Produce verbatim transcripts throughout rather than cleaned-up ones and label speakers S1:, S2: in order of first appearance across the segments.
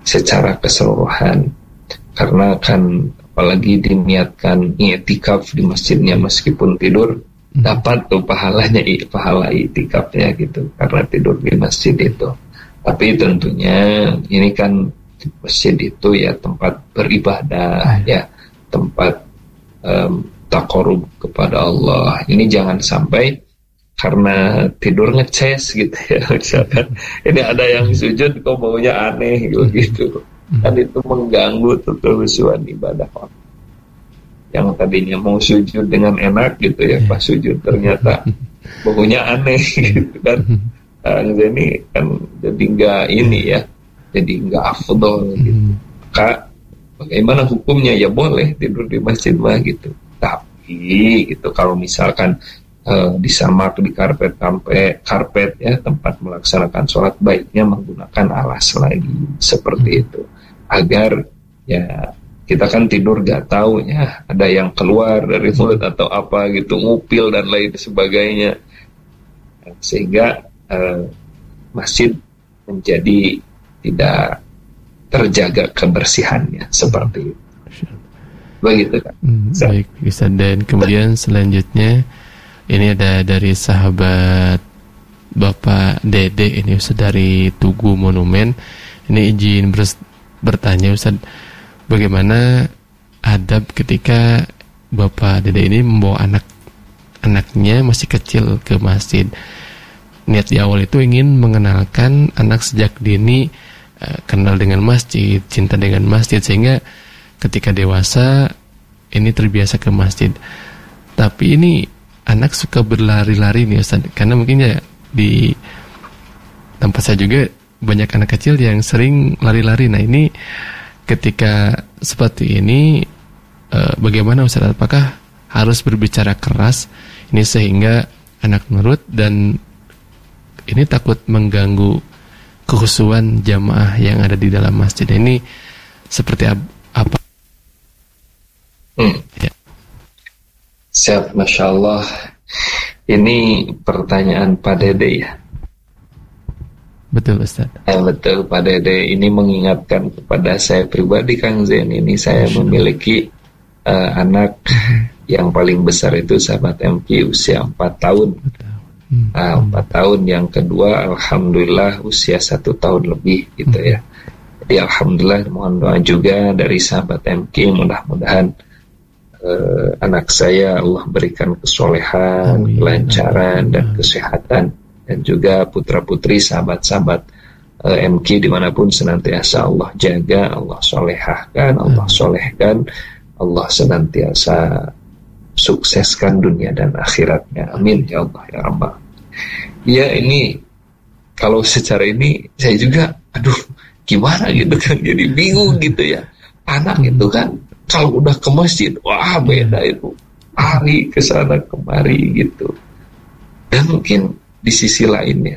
S1: secara keseluruhan, karena kan apalagi diniatkan i'tikaf di masjidnya meskipun tidur, dapat tuh pahalanya, pahala i'tikafnya gitu, karena tidur di masjid itu. Tapi tentunya ini kan masjid itu ya tempat beribadah, ya tempat um, taqarrub kepada Allah. Ini jangan sampai karena tidur ngeces gitu ya, misalkan ini ada yang sujud kok baunya aneh gitu, kan itu mengganggu kehusuan ibadah orang. Yang tadinya mau sujud dengan enak gitu ya, pas sujud ternyata baunya aneh gitu kan. Nah, ini kan jadi nggak ini ya, jadi nggak afdol gitu. Maka bagaimana hukumnya? Ya boleh tidur di masjid mah gitu, tapi gitu kalau misalkan Uh, disamak di karpet sampai karpet ya tempat melaksanakan sholat, baiknya menggunakan alas lagi seperti itu, agar ya kita kan tidur gak tahu ya ada yang keluar dari mulut atau apa gitu, ngupil dan lain sebagainya, sehingga uh, masjid menjadi tidak terjaga kebersihannya seperti itu. Begitu kan?
S2: Hmm, baik, Ustaz. Dan kemudian selanjutnya ini ada dari sahabat Bapak Dede, ini Ustaz dari Tugu Monumen. Ini izin ber- bertanya Ustaz, bagaimana adab ketika Bapak Dede ini membawa anak anaknya masih kecil ke masjid. Niat di awal itu ingin mengenalkan anak sejak dini uh, kenal dengan masjid, cinta dengan masjid, sehingga ketika dewasa ini terbiasa ke masjid. Tapi ini anak suka berlari-lari nih Ustaz, karena mungkin ya di tempat saya juga banyak anak kecil yang sering lari-lari. Nah ini ketika seperti ini eh, bagaimana Ustaz? Apakah harus berbicara keras ini sehingga anak nurut, dan ini takut mengganggu kekhusyuan jamaah yang ada di dalam masjid? Ini seperti apa?
S1: Hmm.
S2: Ya.
S1: Siap, Masya Allah. Ini pertanyaan Pak Dede ya.
S2: Betul Ustaz.
S1: Ya, betul Pak Dede. Ini mengingatkan kepada saya pribadi, Kang Zain. Ini saya memiliki uh, anak yang paling besar itu sahabat M Q usia empat tahun. Uh, empat tahun. Yang kedua Alhamdulillah usia satu tahun lebih gitu ya. Jadi Alhamdulillah, mohon doa juga dari sahabat M Q, mudah-mudahan Uh, anak saya Allah berikan kesolehan, amin, kelancaran, amin, dan kesehatan, dan juga putra-putri sahabat-sahabat uh, M Q dimanapun senantiasa Allah jaga, Allah solehahkan, Allah solehkan, Allah senantiasa sukseskan dunia dan akhiratnya, amin ya Allah ya Rabbal. Ya ini kalau secara ini saya juga aduh gimana gitu kan, jadi bingung gitu ya. Anak itu kan kalau udah ke masjid, wah beda itu, lari ke sana kemari gitu. Dan mungkin di sisi lainnya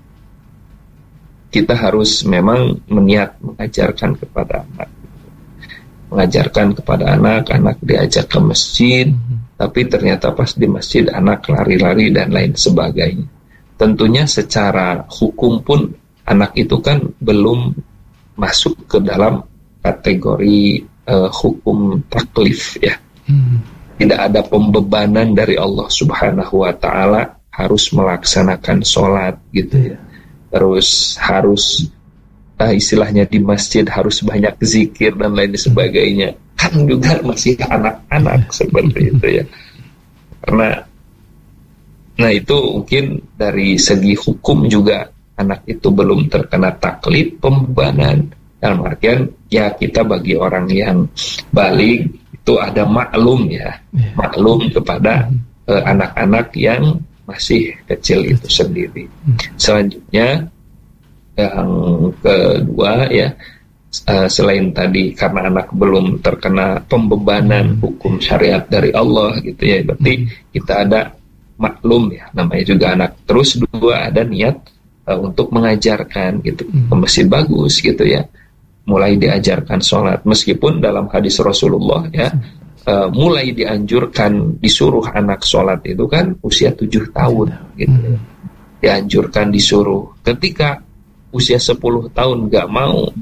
S1: kita harus memang meniat mengajarkan kepada anak, mengajarkan kepada anak, anak diajak ke masjid, mm-hmm. tapi ternyata pas di masjid anak lari-lari dan lain sebagainya. Tentunya secara hukum pun anak itu kan belum masuk ke dalam kategori Uh, hukum taklif ya, hmm. tidak ada pembebanan dari Allah Subhanahu Wa Taala harus melaksanakan sholat gitu ya, terus harus uh, istilahnya di masjid harus banyak zikir dan lain sebagainya, kan juga masih anak-anak seperti itu ya. Karena nah itu mungkin dari segi hukum juga anak itu belum terkena taklif, pembebanan. Dalam artian ya kita bagi orang yang balik itu ada maklum ya, yeah. maklum kepada mm-hmm. uh, anak-anak yang masih kecil itu sendiri. Mm-hmm. Selanjutnya yang kedua ya, uh, selain tadi karena anak belum terkena pembebanan mm-hmm. hukum syariat dari Allah gitu ya, berarti mm-hmm. kita ada maklum ya, namanya juga anak. Terus dua ada niat uh, untuk mengajarkan gitu, mm-hmm. ke masjid bagus gitu ya. Mulai diajarkan sholat, meskipun dalam hadis Rasulullah ya uh, mulai dianjurkan disuruh anak sholat itu kan usia tujuh tahun gitu ya. Dianjurkan disuruh, ketika usia sepuluh tahun gak mau